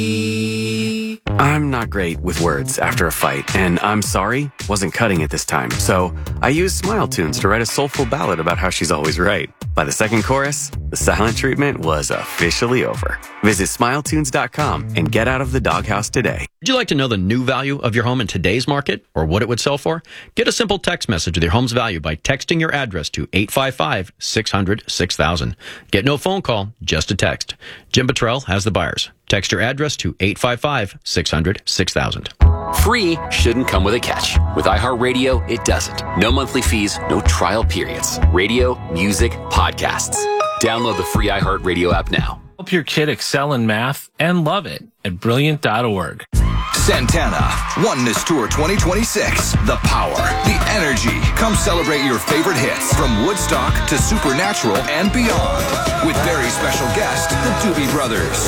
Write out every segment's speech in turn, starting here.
I'm not great with words after a fight, and I'm sorry wasn't cutting it this time. So I used Smile Tunes to write a soulful ballad about how she's always right. By the second chorus, the silent treatment was officially over. Visit smiletunes.com and get out of the doghouse today. Would you like to know the new value of your home in today's market or what it would sell for? Get a simple text message with your home's value by texting your address to 855-600-6000. Get no phone call, just a text. Jim Pettrell has the buyers. Text your address to 855-600-6000. Free shouldn't come with a catch. With iHeartRadio, it doesn't. No monthly fees, no trial periods. Radio, music, podcasts. Download the free iHeartRadio app now. Help your kid excel in math and love it at Brilliant.org. Santana, Oneness Tour 2026. The power, the energy. Come celebrate your favorite hits from Woodstock to Supernatural and beyond. With very special guest, the Doobie Brothers.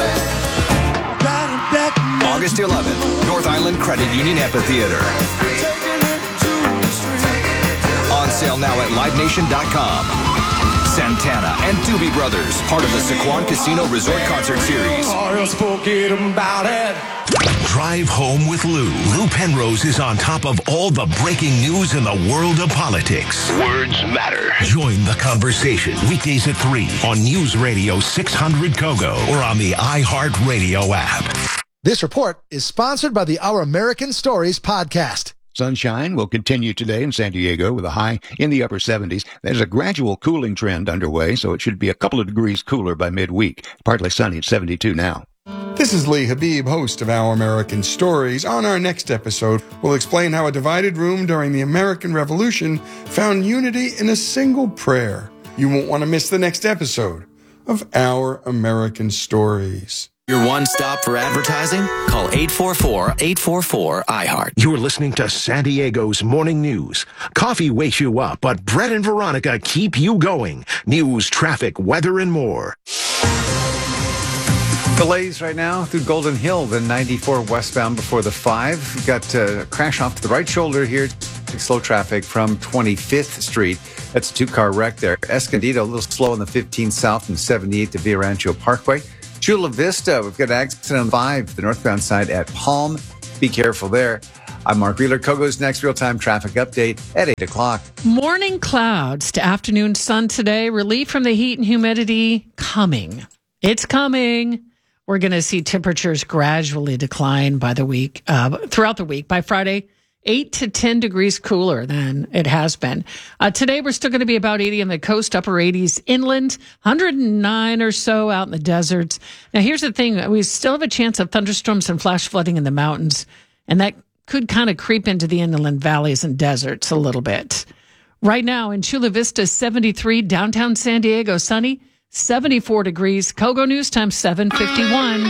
August 11th, North Island Credit Union Amphitheater. On sale now at LiveNation.com. Santana and Doobie Brothers, part of the Sequan Casino Resort Concert Series. Drive Home with Lou. Lou Penrose is on top of all the breaking news in the world of politics. Words matter. Join the conversation weekdays at 3 on News Radio 600 Kogo or on the iHeartRadio app. This report is sponsored by the Our American Stories podcast. Sunshine will continue today in San Diego with a high in the upper 70s. There's a gradual cooling trend underway, so it should be a couple of degrees cooler by midweek. Partly sunny at 72 now. This is Lee Habib, host of Our American Stories. On our next episode, we'll explain how a divided room during the American Revolution found unity in a single prayer. You won't want to miss the next episode of Our American Stories. Your one stop for advertising? Call 844-844-iHeart. You're listening to San Diego's Morning News. Coffee wakes you up, but Brett and Veronica keep you going. News, traffic, weather, and more. Delays right now through Golden Hill, the 94 westbound before the 5. We've got a crash off to the right shoulder here. Slow traffic from 25th Street. That's a two-car wreck there. Escondido, a little slow on the 15 south and 78 to Via Rancho Parkway. Chula Vista, we've got an accident on 5, the northbound side at Palm. Be careful there. I'm Mark Wheeler. Kogo's next real-time traffic update at 8 o'clock. Morning clouds to afternoon sun today. Relief from the heat and humidity coming. It's coming. We're going to see temperatures gradually decline by the week, throughout the week. By Friday, 8 to 10 degrees cooler than it has been. Today, we're still going to be about 80 on the coast, upper 80s inland, 109 or so out in the deserts. Now, here's the thing. We still have a chance of thunderstorms and flash flooding in the mountains, and that could kind of creep into the inland valleys and deserts a little bit. Right now in Chula Vista, 73, downtown San Diego, sunny, 74 degrees. Kogo News Time, 7:51.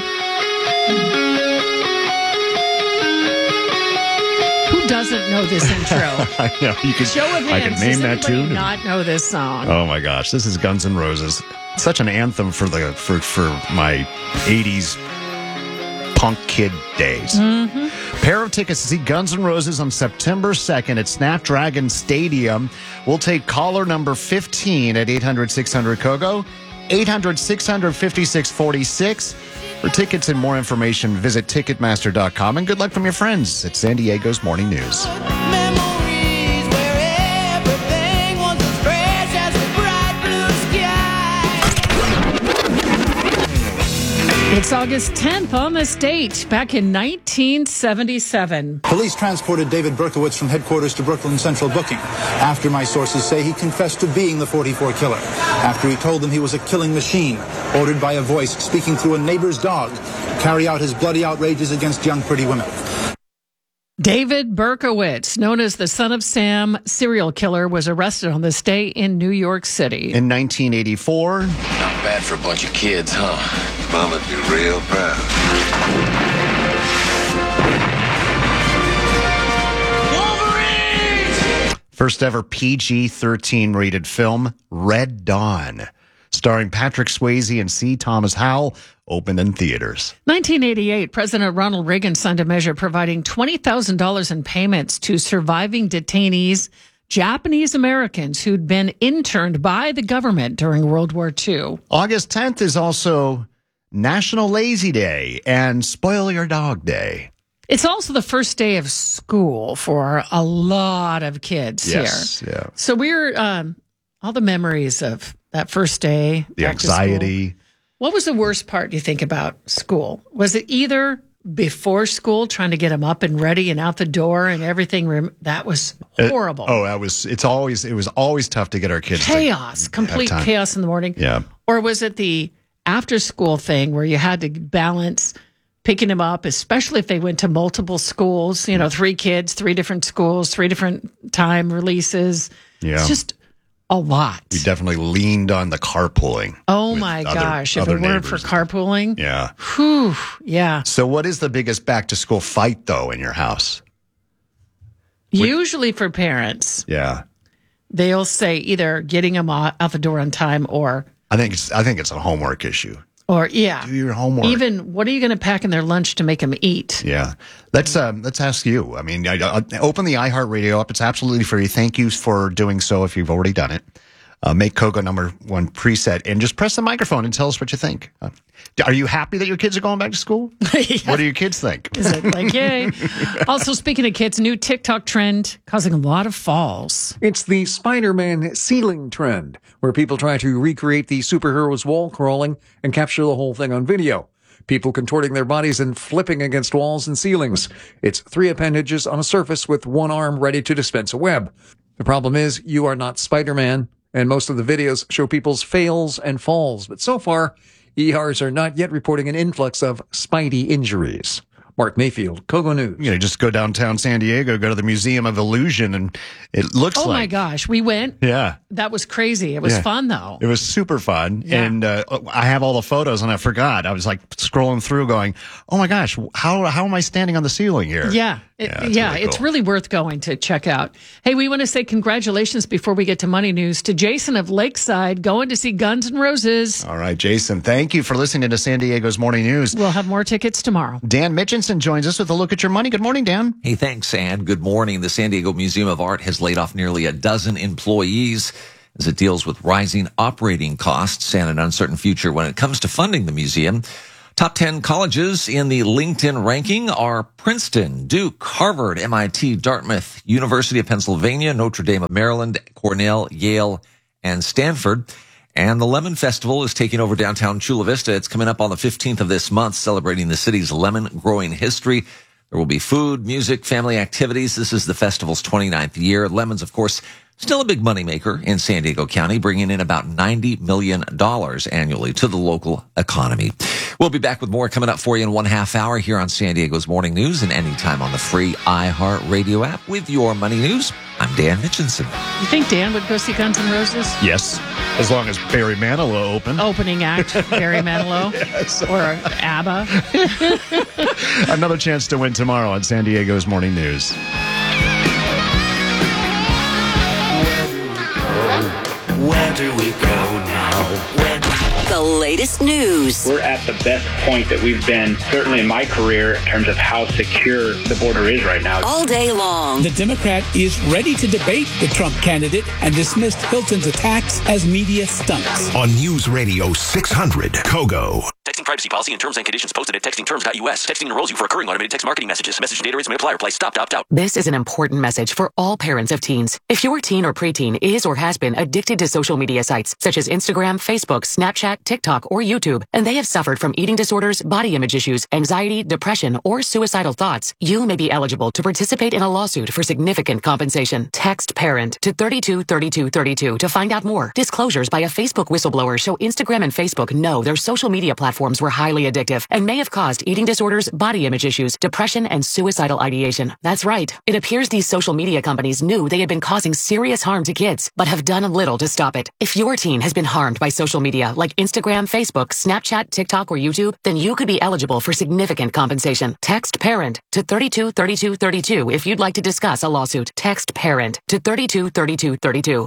Who doesn't know this intro? I know. Show of hands. I could name that tune. Does not know this song? Oh my gosh, this is Guns N' Roses. Such an anthem for my 80s punk kid days. Mm-hmm. Pair of tickets to see Guns N' Roses on September 2nd at Snapdragon Stadium. We'll take caller number 15 at 800-600-KOGO, 800-600-5646. For tickets and more information, visit Ticketmaster.com. And good luck from your friends at San Diego's Morning News. It's August 10th on this date, back in 1977. Police transported David Berkowitz from headquarters to Brooklyn Central booking. After, my sources say, he confessed to being the 44 killer. After he told them he was a killing machine, ordered by a voice speaking through a neighbor's dog to carry out his bloody outrages against young pretty women. David Berkowitz, known as the Son of Sam serial killer, was arrested on this day in New York City. In 1984. Not bad for a bunch of kids, huh? Mama'd be real proud. Wolverine! First ever PG-13 rated film, Red Dawn. Starring Patrick Swayze and C. Thomas Howell, opened in theaters. 1988, President Ronald Reagan signed a measure providing $20,000 in payments to surviving detainees, Japanese Americans who'd been interned by the government during World War II. August 10th is also National Lazy Day, and Spoil Your Dog Day. It's also the first day of school for a lot of kids here. Yeah. So we're all the memories of that first day. The anxiety. What was the worst part, do you think, about school? Was it either before school, trying to get them up and ready and out the door and everything? That was horrible. It was always tough to get our kids. Chaos, complete chaos in the morning. Yeah. Or was it the after school thing where you had to balance picking them up, especially if they went to multiple schools, 3 kids, 3 different schools, 3 different time releases. Yeah. It's just a lot. We definitely leaned on the carpooling. Oh my gosh. If it weren't for carpooling. Yeah. Whew. Yeah. So what is the biggest back to school fight though in your house? Usually for parents. Yeah. They'll say either getting them out the door on time or I think it's a homework issue. Or do your homework. Even what are you going to pack in their lunch to make them eat? Yeah, let's ask you. I mean, open the iHeartRadio app. It's absolutely free. Thank you for doing so. If you've already done it, make Kogo number 1 preset and just press the microphone and tell us what you think. Are you happy that your kids are going back to school? Yeah. What do your kids think? Is it like yay? Also, speaking of kids, new TikTok trend causing a lot of falls. It's the Spider-Man ceiling trend, where people try to recreate the superhero's wall crawling and capture the whole thing on video. People contorting their bodies and flipping against walls and ceilings. It's 3 appendages on a surface with 1 arm ready to dispense a web. The problem is you are not Spider-Man, and most of the videos show people's fails and falls. But so far, ERs are not yet reporting an influx of Spidey injuries. Mark Mayfield, Kogo News. Just go downtown San Diego, go to the Museum of Illusion, and it looks like... Oh, my gosh. We went. Yeah. That was crazy. It was fun, though. It was super fun. Yeah. And I have all the photos, and I forgot. I was like scrolling through going, oh, my gosh, how am I standing on the ceiling here? Yeah. It's really worth going to check out. Hey, we want to say congratulations before we get to money news to Jason of Lakeside going to see Guns N' Roses. All right, Jason, thank you for listening to San Diego's Morning News. We'll have more tickets tomorrow. Dan Mitchinson joins us with a look at your money. Good morning, Dan. Hey, thanks, and good morning. The San Diego Museum of Art has laid off nearly a dozen employees as it deals with rising operating costs and an uncertain future when it comes to funding the museum. Top 10 colleges in the LinkedIn ranking are Princeton, Duke, Harvard, MIT, Dartmouth, University of Pennsylvania, Notre Dame of Maryland, Cornell, Yale, and Stanford. And the Lemon Festival is taking over downtown Chula Vista. It's coming up on the 15th of this month, celebrating the city's lemon growing history. There will be food, music, family activities. This is the festival's 29th year. Lemons, of course, still a big moneymaker in San Diego County, bringing in about $90 million annually to the local economy. We'll be back with more coming up for you in 1/2 hour here on San Diego's Morning News and anytime on the free iHeartRadio app with your money news. I'm Dan Mitchinson. You think Dan would go see Guns N' Roses? Yes, as long as Barry Manilow opened. Opening act, Barry Manilow. Yes. Or ABBA. Another chance to win tomorrow on San Diego's Morning News. Where do we go now? The latest news. We're at the best point that we've been, certainly in my career, in terms of how secure the border is right now. All day long. The Democrat is ready to debate the Trump candidate and dismissed Hilton's attacks as media stunts. On News Radio 600, Kogo. Texting privacy policy and terms and conditions posted at textingterms.us. Texting enrolls you for recurring automated text marketing messages. Message and data rates may apply. Reply stop to opt out. This is an important message for all parents of teens. If your teen or preteen is or has been addicted to social media sites such as Instagram, Facebook, Snapchat, TikTok, or YouTube, and they have suffered from eating disorders, body image issues, anxiety, depression, or suicidal thoughts, you may be eligible to participate in a lawsuit for significant compensation. Text PARENT to 323232 to find out more. Disclosures by a Facebook whistleblower show Instagram and Facebook know their social media platforms were highly addictive and may have caused eating disorders, body image issues, depression, and suicidal ideation. That's right. It appears these social media companies knew they had been causing serious harm to kids, but have done little to stop it. If your teen has been harmed by social media like Instagram, Facebook, Snapchat, TikTok, or YouTube, then you could be eligible for significant compensation. Text PARENT to 323232 if you'd like to discuss a lawsuit. Text PARENT to 323232. Paid non-attorney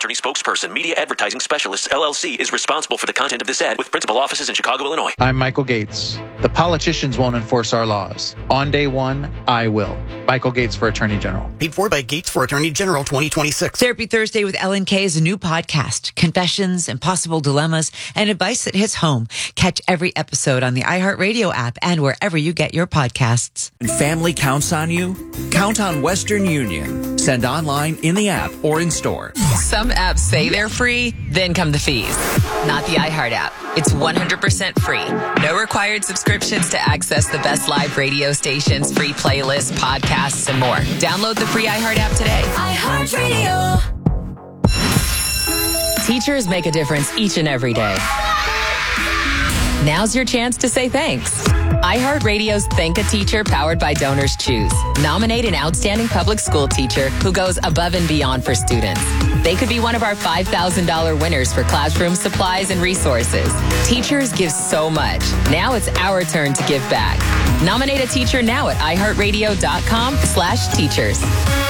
Attorney spokesperson. Media Advertising Specialists, LLC, is responsible for the content of this ad with principal offices in Chicago, Illinois. I'm Michael Gates. The politicians won't enforce our laws. On day one, I will. Michael Gates for Attorney General. Paid for by Gates for Attorney General 2026. Therapy Thursday with Ellen K is a new podcast. Confessions, impossible dilemmas, and advice that hits home. Catch every episode on the iHeartRadio app and wherever you get your podcasts. When family counts on you, count on Western Union. Send online, in the app, or in store. Some apps say they're free, then come the fees. Not the iHeart app. It's 100% free. No required subscriptions to access the best live radio stations, free playlists, podcasts, and more. Download the free iHeart app today. iHeartRadio. Teachers make a difference each and every day. Now's your chance to say thanks. iHeartRadio's Thank a Teacher, powered by Donors Choose. Nominate an outstanding public school teacher who goes above and beyond for students. They could be one of our $5,000 winners for classroom supplies and resources. Teachers give so much. Now it's our turn to give back. Nominate a teacher now at iHeartRadio.com/teachers.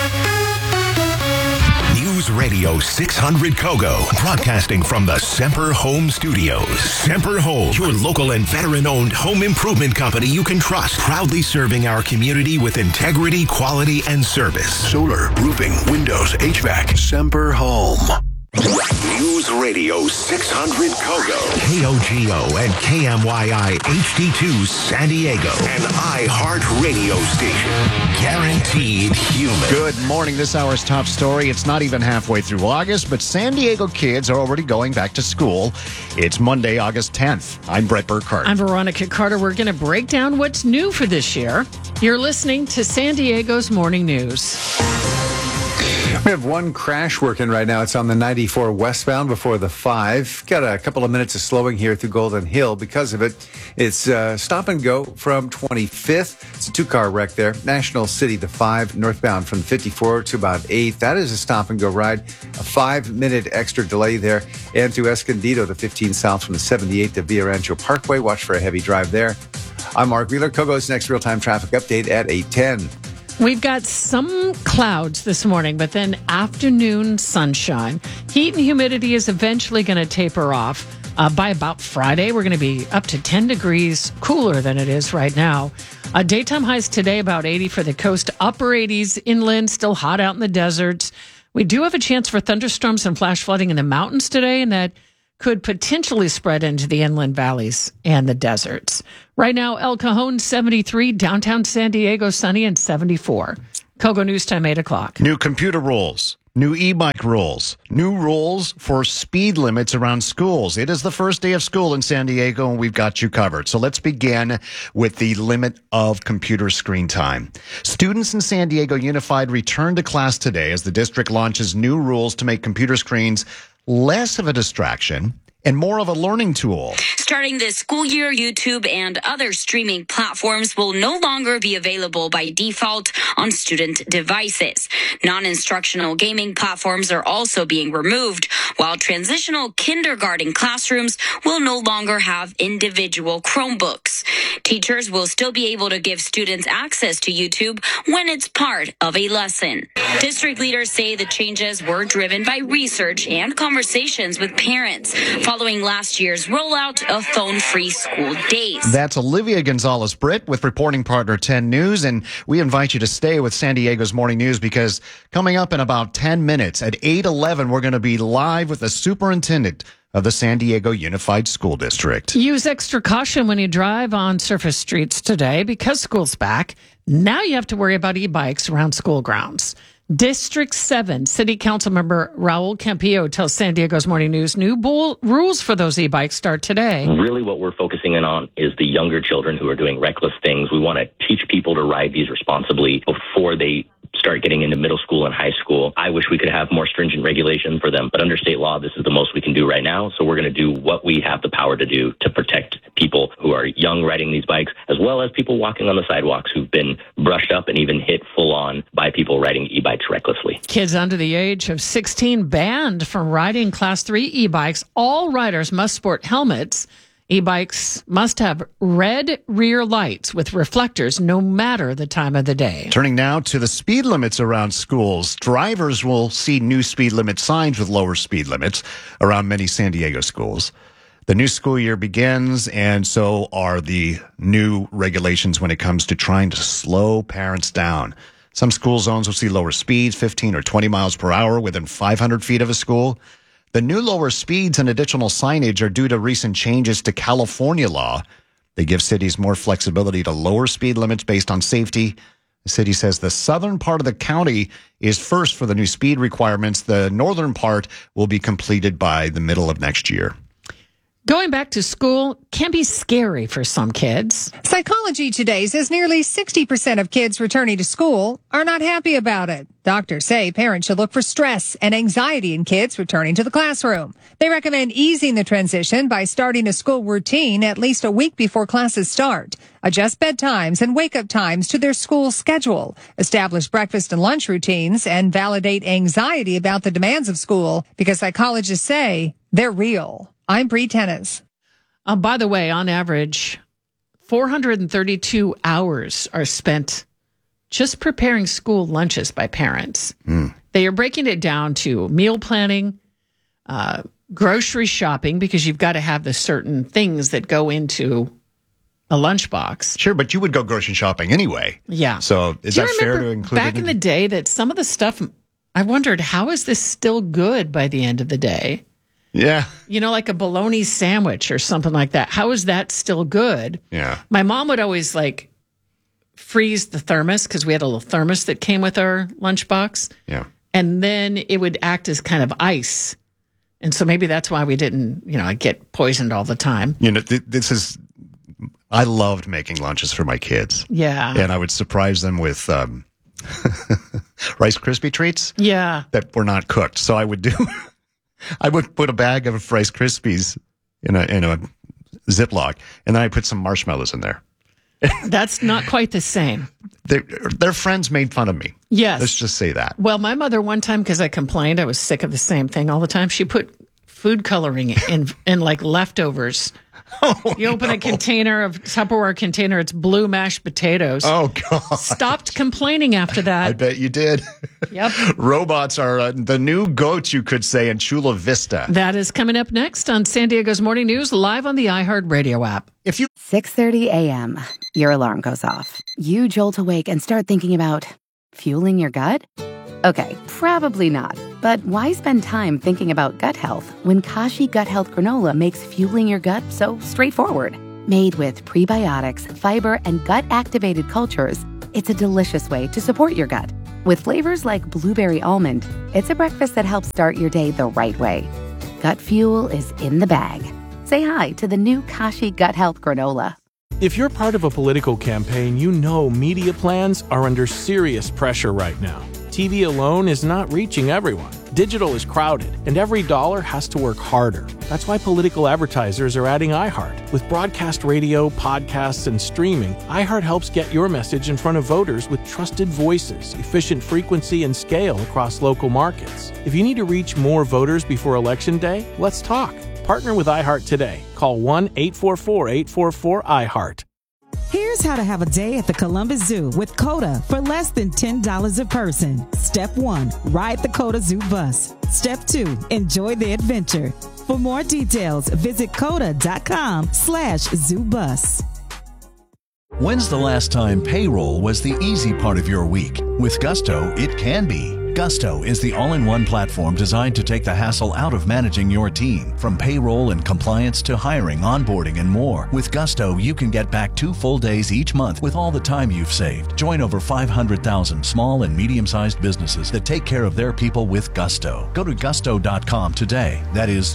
News Radio 600 Kogo, broadcasting from the Semper Home Studios. Semper Home, your local and veteran-owned home improvement company you can trust. Proudly serving our community with integrity, quality, and service. Solar, roofing, windows, HVAC. Semper Home. News Radio 600 Kogo. KOGO and KMYI HD2 San Diego. An iHeart radio station. Guaranteed human. Good morning. This hour's top story. It's not even halfway through August, but San Diego kids are already going back to school. It's Monday, August 10th. I'm Brett Burkhardt. I'm Veronica Carter. We're going to break down what's new for this year. You're listening to San Diego's Morning News. We have one crash working right now. It's on the 94 westbound before the 5. Got a couple of minutes of slowing here through Golden Hill because of it. It's stop and go from 25th. It's a two-car wreck there. National City, the 5, northbound from 54 to about 8. That is a stop and go ride. A 5-minute extra delay there. And through Escondido, the 15 south from the 78 to Villa Rancho Parkway. Watch for a heavy drive there. I'm Mark Wheeler. Kogo's next real-time traffic update at 8:10. We've got some clouds this morning, but then afternoon sunshine. Heat and humidity is eventually going to taper off. By about Friday, we're going to be up to 10 degrees cooler than it is right now. Daytime highs today about 80 for the coast, upper 80s inland, still hot out in the deserts. We do have a chance for thunderstorms and flash flooding in the mountains today, and that could potentially spread into the inland valleys and the deserts. Right now, El Cajon 73, downtown San Diego sunny and 74. Kogo News Time 8 o'clock. New computer rules, new e-bike rules, new rules for speed limits around schools. It is the first day of school in San Diego, and we've got you covered. So let's begin with the limit of computer screen time. Students in San Diego Unified return to class today as the district launches new rules to make computer screens less of a distraction and more of a learning tool. Starting this school year, YouTube and other streaming platforms will no longer be available by default on student devices. Non-instructional gaming platforms are also being removed, while transitional kindergarten classrooms will no longer have individual Chromebooks. Teachers will still be able to give students access to YouTube when it's part of a lesson. District leaders say the changes were driven by research and conversations with parents following last year's rollout of phone-free school days. That's Olivia Gonzalez-Britt with reporting partner 10 News, and we invite you to stay with San Diego's Morning News because coming up in about 10 minutes at 8:11, we're going to be live with the superintendent of the San Diego Unified School District. Use extra caution when you drive on surface streets today because school's back. Now you have to worry about e-bikes around school grounds. District 7 City Council member Raul Campillo tells San Diego's Morning News new rules for those e-bikes start today. Really what we're focusing in on is the younger children who are doing reckless things. We want to teach people to ride these responsibly before they start getting into middle school and high school. I wish we could have more stringent regulation for them, but under state law, this is the most we can do right now. So we're going to do what we have the power to do to protect people who are young riding these bikes, as well as people walking on the sidewalks who've been brushed up and even hit full on by people riding e-bikes recklessly. Kids under the age of 16 banned from riding Class 3 e-bikes. All riders must sport helmets. E-bikes must have red rear lights with reflectors no matter the time of the day. Turning now to the speed limits around schools. Drivers will see new speed limit signs with lower speed limits around many San Diego schools. The new school year begins, and so are the new regulations when it comes to trying to slow parents down. Some school zones will see lower speeds, 15 or 20 miles per hour within 500 feet of a school. The new lower speeds and additional signage are due to recent changes to California law. They give cities more flexibility to lower speed limits based on safety. The city says the southern part of the county is first for the new speed requirements. The northern part will be completed by the middle of next year. Going back to school can be scary for some kids. Psychology Today says nearly 60% of kids returning to school are not happy about it. Doctors say parents should look for stress and anxiety in kids returning to the classroom. They recommend easing the transition by starting a school routine at least a week before classes start. Adjust bedtimes and wake-up times to their school schedule. Establish breakfast and lunch routines and validate anxiety about the demands of school because psychologists say they're real. I'm Bree Tennis. By the way, on average, 432 hours are spent just preparing school lunches by parents. They are breaking it down to meal planning, grocery shopping, because you've got to have the certain things that go into a lunchbox. Sure, but you would go grocery shopping anyway. Yeah. So is that fair to include? Back in the day that some of the stuff, I wondered, how is this still good by the end of the day? Yeah. You know, like a bologna sandwich or something like that. How is that still good? Yeah. My mom would always freeze the thermos because we had a little thermos that came with our lunchbox. Yeah. And then it would act as kind of ice. And so maybe that's why we didn't, get poisoned all the time. I loved making lunches for my kids. Yeah. And I would surprise them with Rice Krispie treats. Yeah. That were not cooked. So I would put a bag of Rice Krispies in a Ziploc, and then I put some marshmallows in there. That's not quite the same. Their friends made fun of me. Yes. Let's just say that. Well, my mother one time, because I complained I was sick of the same thing all the time, she put food coloring in like leftovers. You open a container of Tupperware container, it's blue mashed potatoes. Oh, God. Stopped complaining after that. I bet you did. Yep. Robots are the new goats, you could say, in Chula Vista. That is coming up next on San Diego's Morning News, live on the iHeart Radio app. 6:30 a.m., your alarm goes off. You jolt awake and start thinking about fueling your gut? Okay, probably not. But why spend time thinking about gut health when Kashi Gut Health Granola makes fueling your gut so straightforward? Made with prebiotics, fiber, and gut-activated cultures, it's a delicious way to support your gut. With flavors like blueberry almond, it's a breakfast that helps start your day the right way. Gut fuel is in the bag. Say hi to the new Kashi Gut Health Granola. If you're part of a political campaign, you know media plans are under serious pressure right now. TV alone is not reaching everyone. Digital is crowded, and every dollar has to work harder. That's why political advertisers are adding iHeart. With broadcast radio, podcasts, and streaming, iHeart helps get your message in front of voters with trusted voices, efficient frequency, and scale across local markets. If you need to reach more voters before Election Day, let's talk. Partner with iHeart today. Call 1-844-844-iHeart. Here's how to have a day at the Columbus Zoo with COTA for less than $10 a person. Step 1, ride the COTA Zoo bus. Step 2, enjoy the adventure. For more details, visit COTA.com/ZooBus. When's the last time payroll was the easy part of your week? With Gusto, it can be. Gusto is the all-in-one platform designed to take the hassle out of managing your team. From payroll and compliance to hiring, onboarding, and more. With Gusto, you can get back 2 full days each month with all the time you've saved. Join over 500,000 small and medium-sized businesses that take care of their people with Gusto. Go to gusto.com today. That is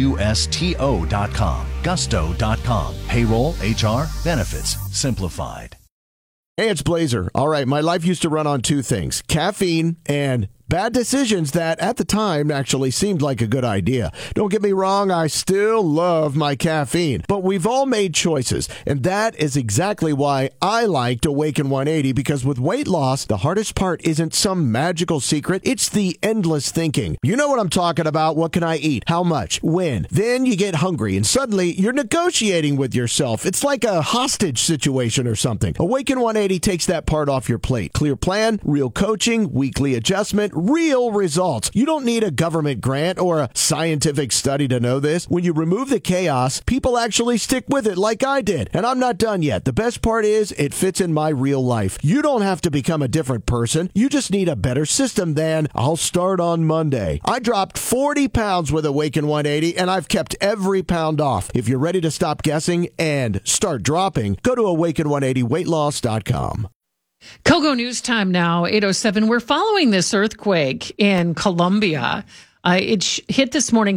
Gusto.com. Gusto.com. Payroll, HR, benefits, simplified. Hey, it's Blazer. All right, my life used to run on 2 things, caffeine and bad decisions that at the time actually seemed like a good idea. Don't get me wrong, I still love my caffeine, but we've all made choices, and that is exactly why I liked Awaken 180, because with weight loss, the hardest part isn't some magical secret, it's the endless thinking. You know what I'm talking about. What can I eat? How much? When? Then you get hungry, and suddenly you're negotiating with yourself. It's like a hostage situation or something. Awaken 180 takes that part off your plate. Clear plan, real coaching, weekly adjustment, real results. You don't need a government grant or a scientific study to know this. When you remove the chaos, people actually stick with it like I did. And I'm not done yet. The best part is it fits in my real life. You don't have to become a different person. You just need a better system than I'll start on Monday. I dropped 40 pounds with Awaken 180, and I've kept every pound off. If you're ready to stop guessing and start dropping, go to awaken180weightloss.com. Kogo News Time now, 8:07. We're following this earthquake in Colombia. It hit this morning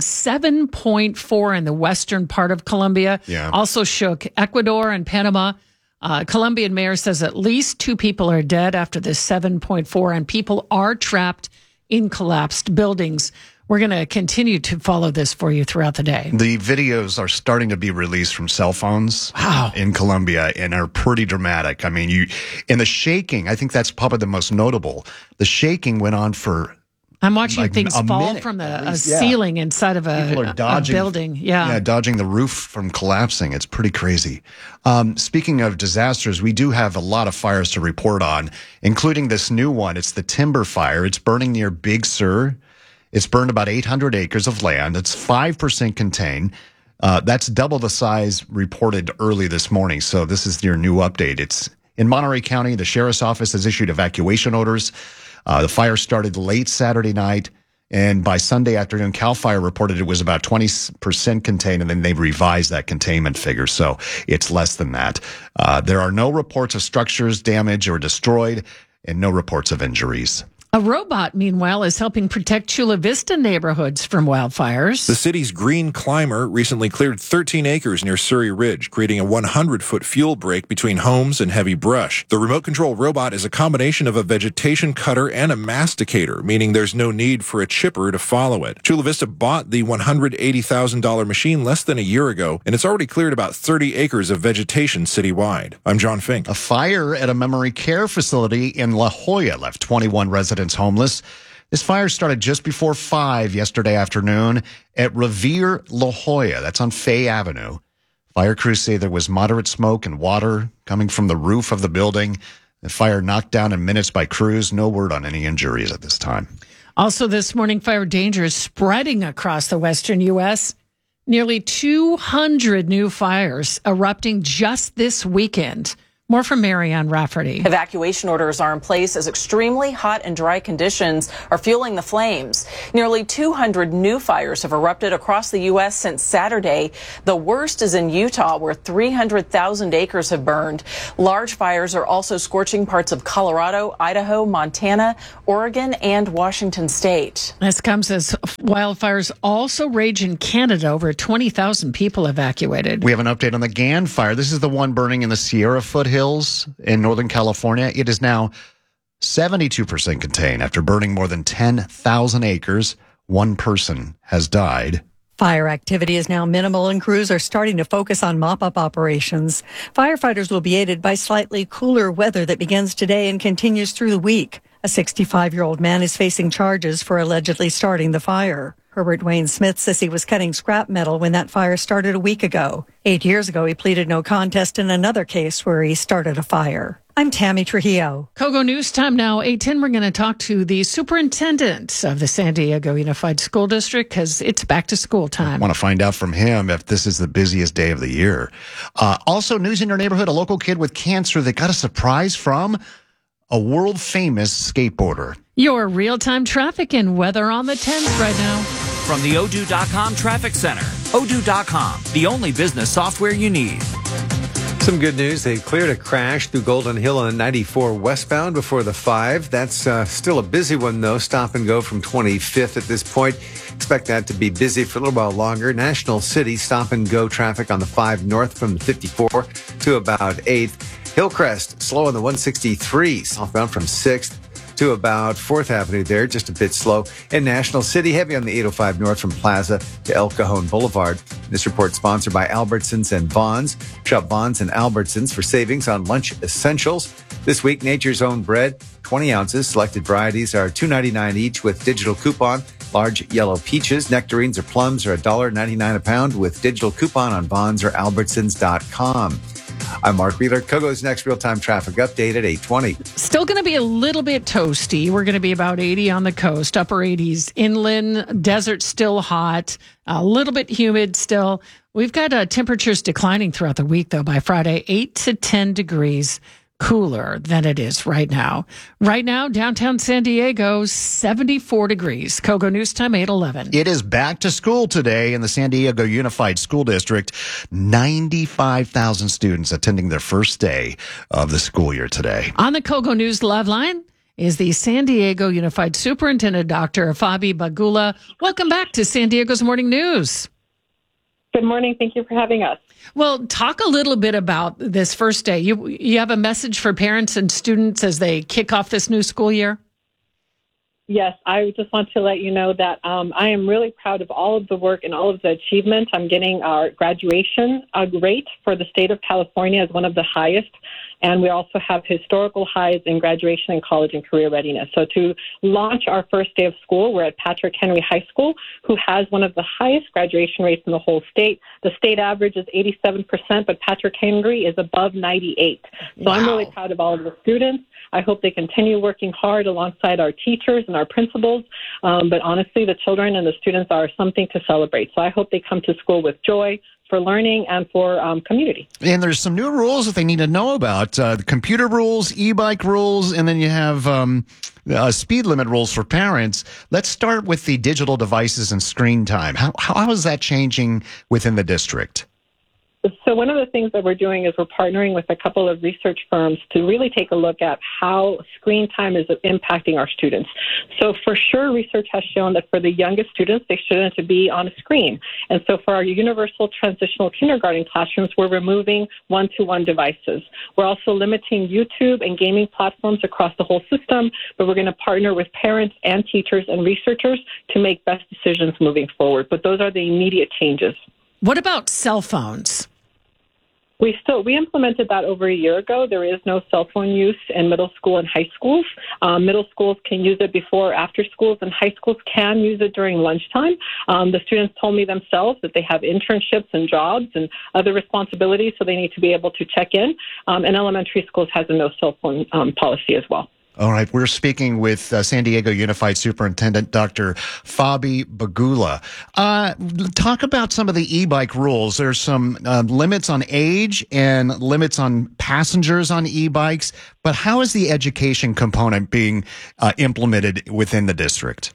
7.4 in the western part of Colombia. Yeah. Also shook Ecuador and Panama. Colombian mayor says at least 2 people are dead after this 7.4, and people are trapped in collapsed buildings. We're going to continue to follow this for you throughout the day. The videos are starting to be released from cell phones in Colombia and are pretty dramatic. I mean, and the shaking, I think that's probably the most notable. The shaking went on for I'm watching things fall minute, from a ceiling inside of a building. Yeah, dodging the roof from collapsing. It's pretty crazy. Speaking of disasters, we do have a lot of fires to report on, including this new one. It's the timber fire. It's burning near Big Sur. It's burned about 800 acres of land. It's 5% contained. That's double the size reported early this morning. So this is your new update. It's in Monterey County. The sheriff's office has issued evacuation orders. The fire started late Saturday night, and by Sunday afternoon, CAL FIRE reported it was about 20% contained, and then they revised that containment figure, so it's less than that. There are no reports of structures damaged or destroyed, and no reports of injuries. A robot, meanwhile, is helping protect Chula Vista neighborhoods from wildfires. The city's Green Climber recently cleared 13 acres near Surrey Ridge, creating a 100-foot fuel break between homes and heavy brush. The remote control robot is a combination of a vegetation cutter and a masticator, meaning there's no need for a chipper to follow it. Chula Vista bought the $180,000 machine less than a year ago, and it's already cleared about 30 acres of vegetation citywide. I'm John Fink. A fire at a memory care facility in La Jolla left 21 residents homeless. This fire started just before 5 yesterday afternoon at Revere La Jolla. That's on Fay Avenue. Fire crews say there was moderate smoke and water coming from the roof of the building. The fire knocked down in minutes by crews. No word on any injuries at this time. Also this morning, fire danger is spreading across the western U.S. Nearly 200 new fires erupting just this weekend. More from Marianne Rafferty. Evacuation orders are in place as extremely hot and dry conditions are fueling the flames. Nearly 200 new fires have erupted across the U.S. since Saturday. The worst is in Utah, where 300,000 acres have burned. Large fires are also scorching parts of Colorado, Idaho, Montana, Oregon, and Washington state. This comes as wildfires also rage in Canada. Over 20,000 people evacuated. We have an update on the Gann fire. This is the one burning in the Sierra Foothills in Northern California. It is now 72% contained after burning more than 10,000 acres. One person has died. Fire activity is now minimal and crews are starting to focus on mop-up operations. Firefighters will be aided by slightly cooler weather that begins today and continues through the week. A 65-year-old man is facing charges for allegedly starting the fire. Herbert Wayne Smith says he was cutting scrap metal when that fire started a week ago. 8 years ago, he pleaded no contest in another case where he started a fire. I'm Tammy Trujillo. Kogo News Time now, 8:10. We're going to talk to the superintendent of the San Diego Unified School District because it's back to school time. I want to find out from him if this is the busiest day of the year. Also, news in your neighborhood, a local kid with cancer that got a surprise from a world-famous skateboarder. Your real-time traffic and weather on the 10s right now. From the Odoo.com Traffic Center. Odoo.com, the only business software you need. Some good news. They cleared a crash through Golden Hill on 94 westbound before the 5. That's still a busy one, though. Stop and go from 25th at this point. Expect that to be busy for a little while longer. National City stop and go traffic on the 5 north from 54 to about 8th. Hillcrest slow on the 163 southbound from 6th. to about 4th Avenue there, just a bit slow. In National City, heavy on the 805 north from Plaza to El Cajon Boulevard. This report sponsored by Albertsons and Vons. Shop Vons and Albertsons for savings on lunch essentials. This week, Nature's Own bread, 20 ounces. Selected varieties are $2.99 each with digital coupon. Large yellow peaches, nectarines, or plums are $1.99 a pound with digital coupon on Vons or Albertsons.com. I'm Mark Wheeler. Kogo's next real-time traffic update at 8:20. Still going to be a little bit toasty. We're going to be about 80 on the coast, upper 80s. Inland, desert still hot, a little bit humid still. We've got temperatures declining throughout the week, though. By Friday, 8 to 10 degrees cooler than it is right now. Right now, downtown San Diego, 74 degrees. Kogo News Time, 8:11. It is back to school today in the San Diego Unified School District. 95,000 students attending their first day of the school year today. On the Kogo News Live Line is the San Diego Unified Superintendent, Dr. Fabi Bagula. Welcome back to San Diego's Morning News. Good morning. Thank you for having us. Well, talk a little bit about this first day. You have a message for parents and students as they kick off this new school year? Yes, I just want to let you know that I am really proud of all of the work and all of the achievements. I'm getting our graduation rate for the state of California as one of the highest. And we also have historical highs in graduation and college and career readiness. So to launch our first day of school, we're at Patrick Henry High School, who has one of the highest graduation rates in the whole state. The state average is 87%, but Patrick Henry is above 98%. So I'm really proud of all of the students. I hope they continue working hard alongside our teachers and our principals. But honestly, the children and the students are something to celebrate. So I hope they come to school with joy, for learning, and for community. And there's some new rules that they need to know about. The computer rules, e-bike rules, and then you have speed limit rules for parents. Let's start with the digital devices and screen time. How is that changing within the district? So one of the things that we're doing is we're partnering with a couple of research firms to really take a look at how screen time is impacting our students. So for sure, research has shown that for the youngest students, they shouldn't be on a screen. And so for our universal transitional kindergarten classrooms, we're removing one-to-one devices. We're also limiting YouTube and gaming platforms across the whole system, but we're going to partner with parents and teachers and researchers to make best decisions moving forward. But those are the immediate changes. What about cell phones? We implemented that over a year ago. There is no cell phone use in middle school and high schools. Middle schools can use it before or after schools, and high schools can use it during lunchtime. The students told me themselves that they have internships and jobs and other responsibilities, so they need to be able to check in. And elementary schools has a no cell phone policy as well. All right, we're speaking with San Diego Unified Superintendent Dr. Fabi Bagula. Talk about some of the e-bike rules. There's some limits on age and limits on passengers on e-bikes, but how is the education component being implemented within the district?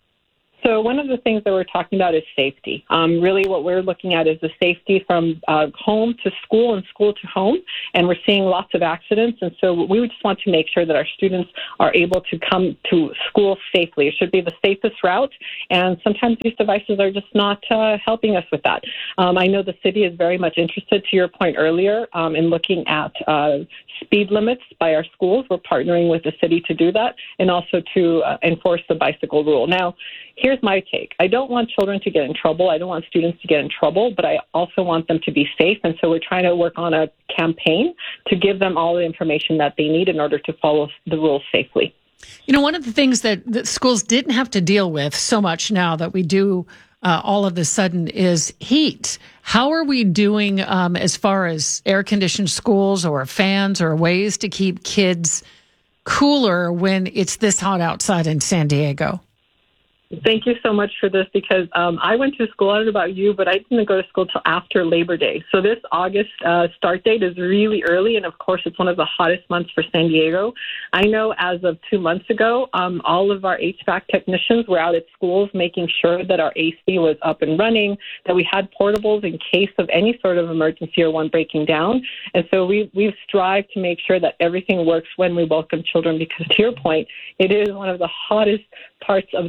So one of the things that we're talking about is safety. Really what we're looking at is the safety from home to school and school to home, and we're seeing lots of accidents. And so we just want to make sure that our students are able to come to school safely. It should be the safest route, and sometimes these devices are just not helping us with that. I know the city is very much interested, to your point earlier, in looking at speed limits by our schools. We're partnering with the city to do that, and also to enforce the bicycle rule. Now, here's my take. I don't want children to get in trouble. I don't want students to get in trouble, but I also want them to be safe. And so we're trying to work on a campaign to give them all the information that they need in order to follow the rules safely. You know, one of the things that schools didn't have to deal with so much now that we do all of a sudden is heat. How are we doing as far as air-conditioned schools or fans or ways to keep kids cooler when it's this hot outside in San Diego? Thank you so much for this, because I went to school, I don't know about you, but I didn't go to school till after Labor Day. So this August start date is really early, and of course it's one of the hottest months for San Diego. I know as of 2 months ago, all of our HVAC technicians were out at schools making sure that our AC was up and running, that we had portables in case of any sort of emergency or one breaking down. And so we've strived to make sure that everything works when we welcome children, because to your point, it is one of the hottest parts of this year.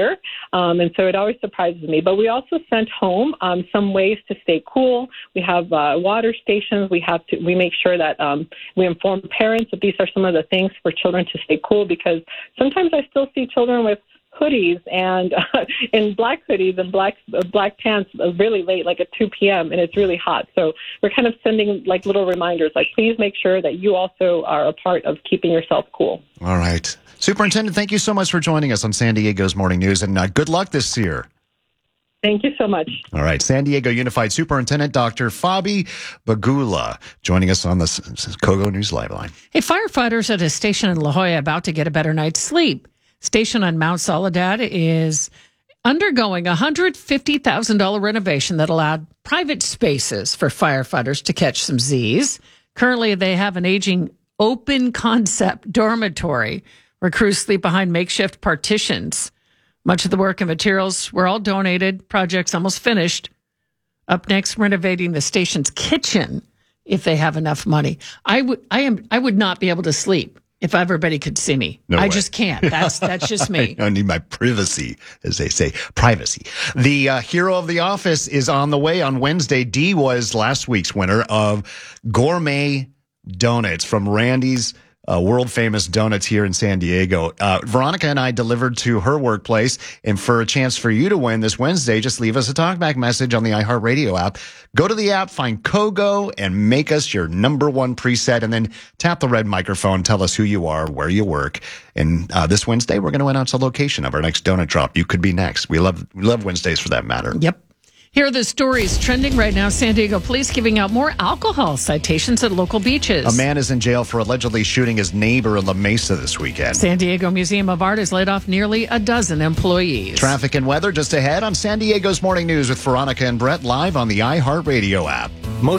weather. And so it always surprises me. But we also sent home some ways to stay cool. We have water stations. We make sure that we inform parents that these are some of the things for children to stay cool, because sometimes I still see children with hoodies and in black hoodies and black pants really late, like at 2 p.m. and it's really hot. So we're kind of sending like little reminders, like please make sure that you also are a part of keeping yourself cool. All right. Superintendent, thank you so much for joining us on San Diego's Morning News, and good luck this year. Thank you so much. All right. San Diego Unified Superintendent Dr. Fabi Bagula joining us on the Kogo News Live line. Hey, firefighters at a station in La Jolla about to get a better night's sleep. Station on Mount Soledad is undergoing a $150,000 renovation that allowed private spaces for firefighters to catch some Z's. Currently, they have an aging open concept dormitory where crews sleep behind makeshift partitions. Much of the work and materials were all donated. Project's almost finished. Up next, renovating the station's kitchen if they have enough money. I would not be able to sleep if everybody could see me. No I way. just can't. That's just me. I need my privacy, as they say. Privacy. The hero of The Office is on the way on Wednesday. Dee was last week's winner of gourmet donuts from Randy's world-famous donuts here in San Diego. Veronica and I delivered to her workplace, and for a chance for you to win this Wednesday, just leave us a talkback message on the iHeartRadio app. Go to the app, find Kogo, and make us your number one preset, and then tap the red microphone, tell us who you are, where you work. And this Wednesday, we're going to announce the location of our next donut drop. You could be next. We love Wednesdays for that matter. Yep. Here are the stories trending right now. San Diego police giving out more alcohol citations at local beaches. A man is in jail for allegedly shooting his neighbor in La Mesa this weekend. San Diego Museum of Art has laid off nearly a dozen employees. Traffic and weather just ahead on San Diego's Morning News with Veronica and Brett, live on the iHeartRadio app.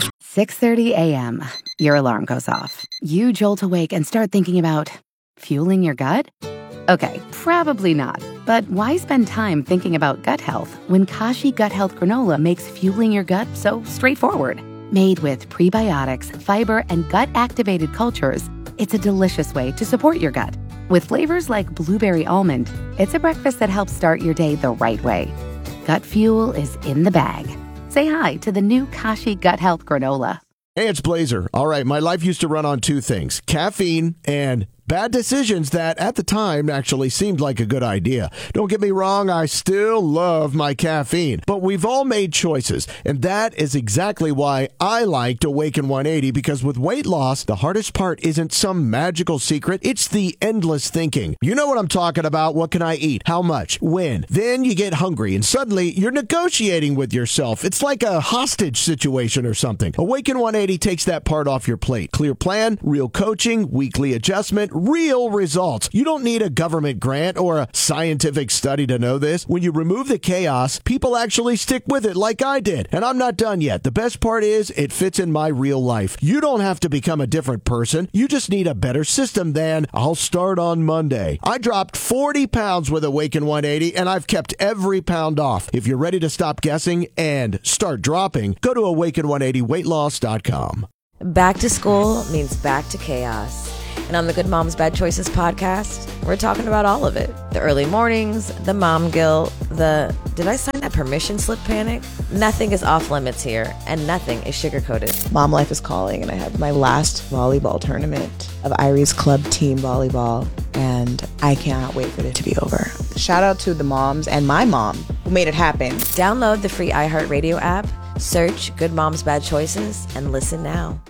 6:30 a.m. Your alarm goes off. You jolt awake and start thinking about fueling your gut? Okay, probably not. But why spend time thinking about gut health when Kashi Gut Health Granola makes fueling your gut so straightforward? Made with prebiotics, fiber, and gut-activated cultures, it's a delicious way to support your gut. With flavors like blueberry almond, it's a breakfast that helps start your day the right way. Gut fuel is in the bag. Say hi to the new Kashi Gut Health Granola. Hey, it's Blazer. All right, my life used to run on two things: caffeine and bad decisions that at the time actually seemed like a good idea. Don't get me wrong, I still love my caffeine, but we've all made choices, and that is exactly why I liked Awaken 180, because with weight loss, the hardest part isn't some magical secret, it's the endless thinking. You know what I'm talking about. What can I eat? How much? When? Then you get hungry, and suddenly you're negotiating with yourself. It's like a hostage situation or something. Awaken 180 takes that part off your plate. Clear plan, real coaching, weekly adjustment, real results. You don't need a government grant or a scientific study to know this. When you remove the chaos, people actually stick with it like I did. And I'm not done yet. The best part is it fits in my real life. You don't have to become a different person. You just need a better system than I'll start on Monday. I dropped 40 pounds with Awaken 180 and I've kept every pound off. If you're ready to stop guessing and start dropping, go to awaken180weightloss.com. Back to school means back to chaos. And on the Good Moms Bad Choices podcast, we're talking about all of it. The early mornings, the mom guilt, the did I sign that permission slip panic? Nothing is off limits here, and nothing is sugar-coated. Mom life is calling, and I have my last volleyball tournament of Irie's club team volleyball, and I cannot wait for it to be over. Shout out to the moms and my mom who made it happen. Download the free iHeartRadio app, search Good Moms Bad Choices, and listen now.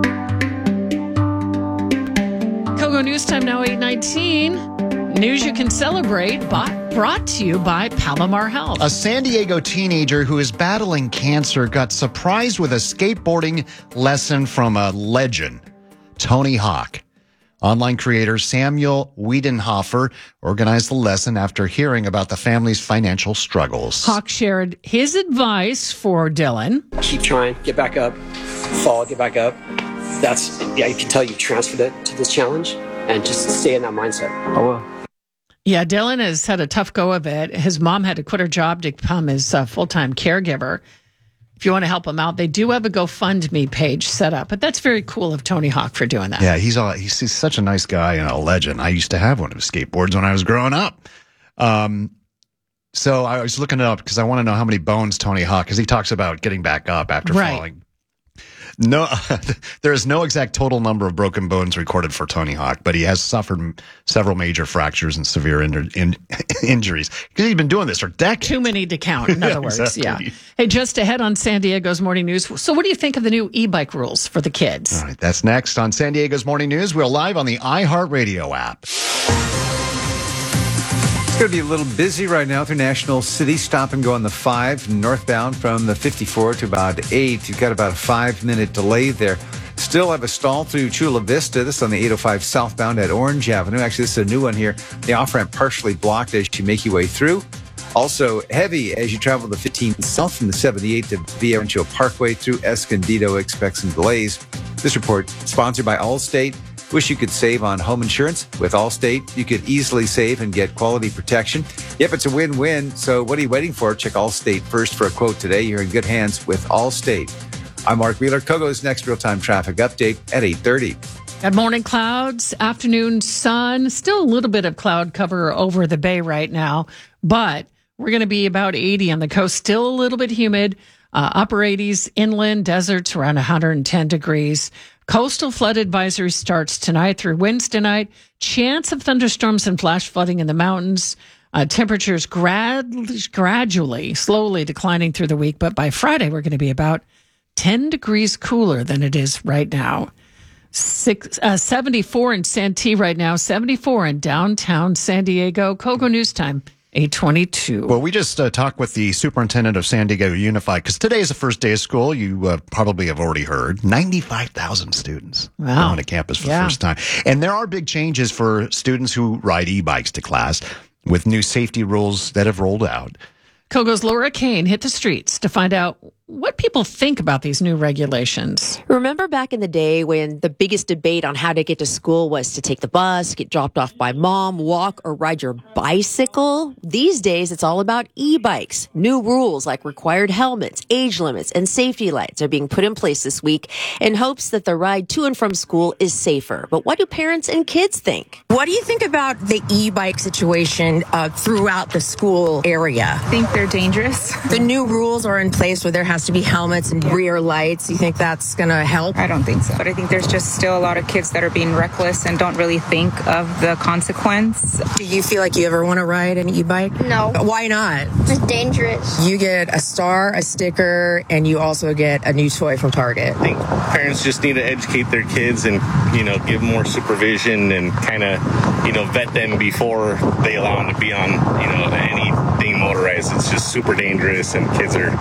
Kogo News Time now, 8:19. News you can celebrate, brought to you by Palomar Health. A San Diego teenager who is battling cancer got surprised with a skateboarding lesson from a legend, Tony Hawk. Online creator Samuel Wiedenhofer organized the lesson after hearing about the family's financial struggles. Hawk shared his advice for Dylan. Keep trying, get back up, fall, get back up. You can tell you transferred it to this challenge and just stay in that mindset. I will. Yeah, Dylan has had a tough go of it. His mom had to quit her job to become his full-time caregiver. If you want to help him out, they do have a GoFundMe page set up. But that's very cool of Tony Hawk for doing that. Yeah, he's such a nice guy and a legend. I used to have one of his skateboards when I was growing up. So I was looking it up because I want to know how many bones Tony Hawk, because he talks about getting back up after falling. No, there is no exact total number of broken bones recorded for Tony Hawk, but he has suffered several major fractures and severe injuries because he's been doing this for decades. Too many to count, in other words. Exactly. Yeah. Hey, just ahead on San Diego's Morning News. So what do you think of the new e-bike rules for the kids? All right, that's next on San Diego's Morning News. We're live on the iHeartRadio app. It's going to be a little busy right now through National City. Stop and go on the 5 northbound from the 54 to about 8. You've got about a 5-minute delay there. Still have a stall through Chula Vista. This is on the 805 southbound at Orange Avenue. Actually, this is a new one here. The off-ramp partially blocked as you make your way through. Also heavy as you travel the 15 south from the 78 to Via Rancho Parkway through Escondido. Expect some delays. This report sponsored by Allstate. Wish you could save on home insurance? With Allstate, you could easily save and get quality protection. Yep, it's a win-win. So what are you waiting for? Check Allstate first for a quote today. You're in good hands with Allstate. I'm Mark Wheeler. Kogo's next real-time traffic update at 8:30. Good morning, clouds. Afternoon sun. Still a little bit of cloud cover over the bay right now, but we're going to be about 80 on the coast. Still a little bit humid. Upper 80s, inland deserts around 110 degrees. Coastal flood advisory starts tonight through Wednesday night. Chance of thunderstorms and flash flooding in the mountains. Temperatures gradually, slowly declining through the week. But by Friday, we're going to be about 10 degrees cooler than it is right now. 74 in Santee right now, 74 in downtown San Diego. Kogo News Time. 8:22. Well, we just talked with the superintendent of San Diego Unified because today is the first day of school. You probably have already heard 95,000 students going to campus for the first time. And there are big changes for students who ride e-bikes to class with new safety rules that have rolled out. Kogo's Laura Kane hit the streets to find out what people think about these new regulations. Remember back in the day when the biggest debate on how to get to school was to take the bus, get dropped off by mom, walk, or ride your bicycle? These days, it's all about e-bikes. New rules like required helmets, age limits, and safety lights are being put in place this week in hopes that the ride to and from school is safer. But what do parents and kids think? What do you think about the e-bike situation throughout the school area? I think they're dangerous. The new rules are in place where there has to be helmets and rear lights. You think that's going to help? I don't think so. But I think there's just still a lot of kids that are being reckless and don't really think of the consequence. Do you feel like you ever want to ride an e-bike? No. Why not? It's dangerous. You get a star, a sticker, and you also get a new toy from Target. I think parents just need to educate their kids and, give more supervision and kind of, vet them before they allow them to be on, anything motorized. It's just super dangerous and kids are,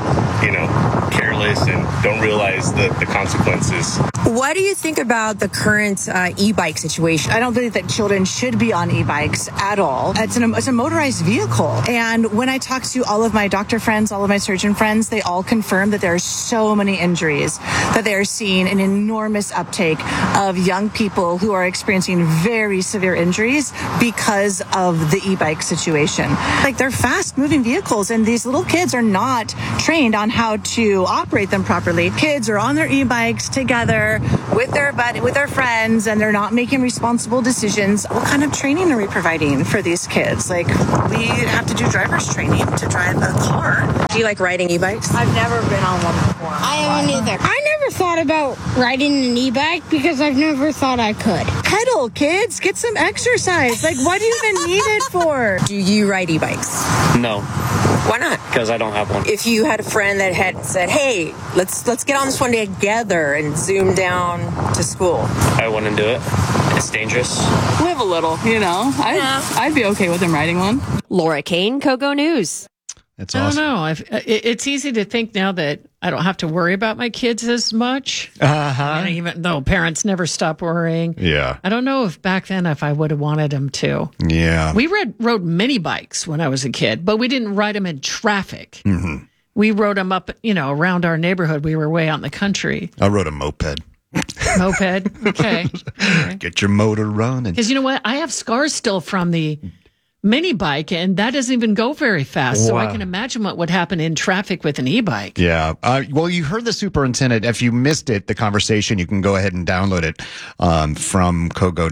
careless and don't realize the consequences. What do you think about the current e-bike situation? I don't think that children should be on e-bikes at all. It's a motorized vehicle. And when I talk to all of my doctor friends, all of my surgeon friends, they all confirm that there are so many injuries, that they are seeing an enormous uptake of young people who are experiencing very severe injuries because of the e-bike situation. Like, they're fast-moving vehicles, and these little kids are not trained on how to operate them properly. Kids are on their e-bikes together with their friends, and they're not making responsible decisions. What kind of training are we providing for these kids? Like, we have to do driver's training to drive a car. Do you like riding e-bikes? I've never been on one before. I haven't either. I never thought about riding an e-bike because I've never thought I could. Pedal, kids. Get some exercise. Like, what do you even need it for? Do you ride e-bikes? No. Why not? Because I don't have one. If you had a friend that had said, hey, let's get on this one together and zoom down to school. I wouldn't do it. It's dangerous. Live a little, I'd be okay with him riding one. Laura Kane, Kogo News. That's awesome. I don't know. It's easy to think now that I don't have to worry about my kids as much. Even though parents never stop worrying. Yeah. I don't know if back then if I would have wanted them to. Yeah. We rode mini bikes when I was a kid, but we didn't ride them in traffic. Mm-hmm. We rode them up, around our neighborhood. We were way out in the country. I rode a moped. Moped? Okay. Get your motor running. Because you know what? I have scars still from the mini bike, and that doesn't even go very fast. So I Wow. can imagine what would happen in traffic with an e-bike. Yeah. Well, you heard the superintendent. If you missed it, the conversation, you can go ahead and download it from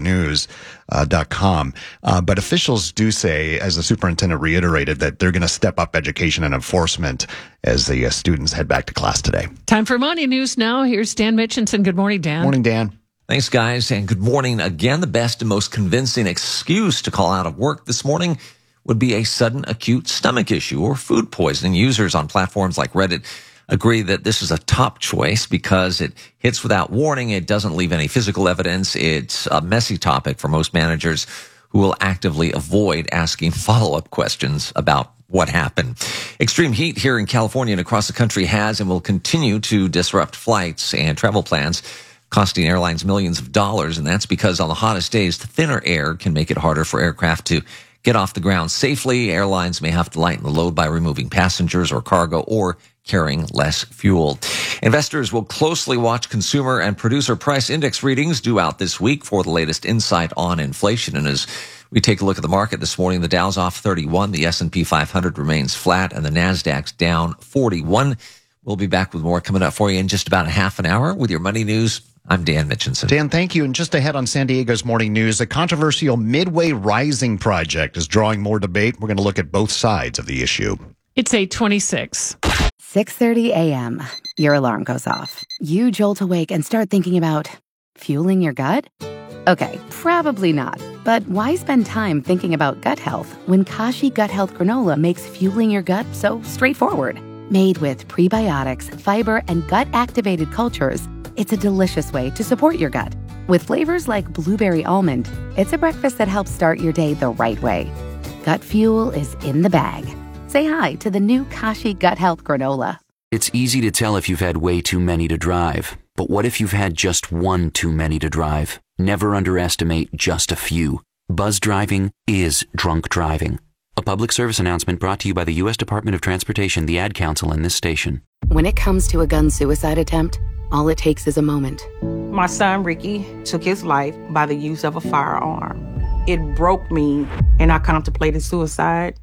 kogonews.com. But officials do say, as the superintendent reiterated, that they're going to step up education and enforcement as the students head back to class today. Time for Money News now. Here's Dan Mitchinson. Good morning, Dan. Morning, Dan. Thanks, guys, and good morning. Again, the best and most convincing excuse to call out of work this morning would be a sudden acute stomach issue or food poisoning. Users on platforms like Reddit agree that this is a top choice because it hits without warning. It doesn't leave any physical evidence. It's a messy topic for most managers who will actively avoid asking follow-up questions about what happened. Extreme heat here in California and across the country has and will continue to disrupt flights and travel plans, costing airlines millions of dollars. And that's because on the hottest days, the thinner air can make it harder for aircraft to get off the ground safely. Airlines may have to lighten the load by removing passengers or cargo or carrying less fuel. Investors will closely watch consumer and producer price index readings due out this week for the latest insight on inflation. And as we take a look at the market this morning, the Dow's off 31, the S&P 500 remains flat, and the Nasdaq's down 41. We'll be back with more coming up for you in just about a half an hour with your money news. I'm Dan Mitchinson. Dan, thank you. And just ahead on San Diego's Morning News, the controversial Midway Rising project is drawing more debate. We're going to look at both sides of the issue. It's 8:26. 6:30 a.m. Your alarm goes off. You jolt awake and start thinking about fueling your gut? Okay, probably not. But why spend time thinking about gut health when Kashi Gut Health Granola makes fueling your gut so straightforward? Made with prebiotics, fiber, and gut-activated cultures, it's a delicious way to support your gut. With flavors like blueberry almond, it's a breakfast that helps start your day the right way. Gut fuel is in the bag. Say hi to the new Kashi Gut Health Granola. It's easy to tell if you've had way too many to drive. But what if you've had just one too many to drive? Never underestimate just a few. Buzz driving is drunk driving. A public service announcement brought to you by the U.S. Department of Transportation, the Ad Council, and this station. When it comes to a gun suicide attempt, all it takes is a moment. My son, Ricky, took his life by the use of a firearm. It broke me, and I contemplated suicide.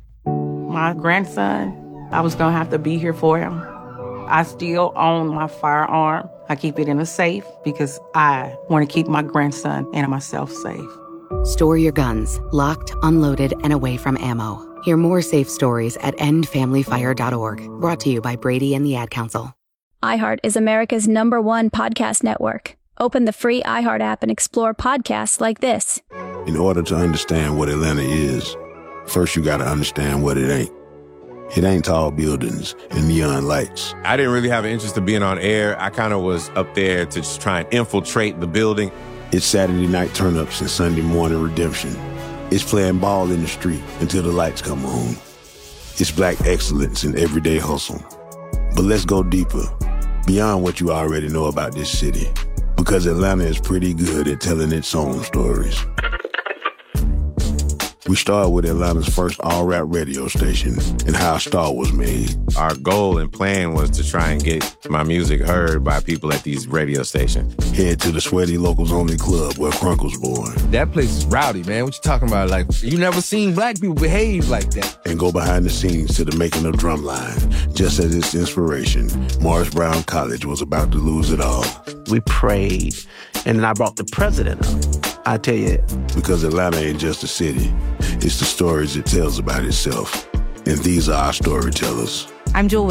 My grandson, I was going to have to be here for him. I still own my firearm. I keep it in a safe because I want to keep my grandson and myself safe. Store your guns, locked, unloaded, and away from ammo. Hear more safe stories at endfamilyfire.org. Brought to you by Brady and the Ad Council. iHeart is America's #1 podcast network. Open the free iHeart app and explore podcasts like this. In order to understand what Atlanta is, first you got to understand what it ain't. It ain't tall buildings and neon lights. I didn't really have an interest in being on air. I kind of was up there to just try and infiltrate the building. It's Saturday night turn-ups and Sunday morning redemption. It's playing ball in the street until the lights come on. It's black excellence in everyday hustle. But let's go deeper, beyond what you already know about this city, because Atlanta is pretty good at telling its own stories. We started with Atlanta's first all-rap radio station and how a star was made. Our goal and plan was to try and get my music heard by people at these radio stations. Head to the Sweaty Locals Only Club where Crunk was born. That place is rowdy, man. What you talking about? Like, you never seen black people behave like that. And go behind the scenes to the making of Drumline. Just as its inspiration, Morris Brown College was about to lose it all. We prayed, and then I brought the president up. I tell you. Because Atlanta ain't just a city. It's the stories it tells about itself. And these are our storytellers. I'm Jewel